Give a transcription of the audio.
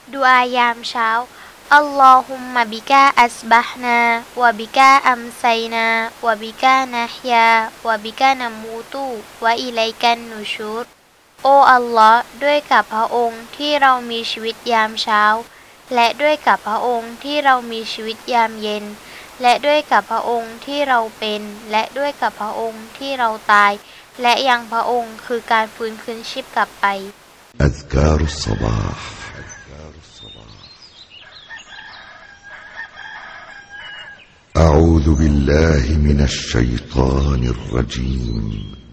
ดุอายามเช้าอัลลอฮุมมะบิกาอัสบะฮ์นาวะบิกาอัมไซนาวะบิกานะฮยาวะบิกานะมูตุวะอิลัยกันนุชูรโออัลลอฮ์ด้วยกับพระองค์ที่เรามีชีวิตยามเช้าและด้วยกับพระองค์ที่เรามีชีวิตยามเย็นและด้วยกับพระองค์ที่เราเป็นและด้วยกับพระองค์ที่เราตายและยังพระองค์คือการฟื้นคืนชีพกลับไป أذكار الصباح أعوذ بالله من الشيطان الرجيم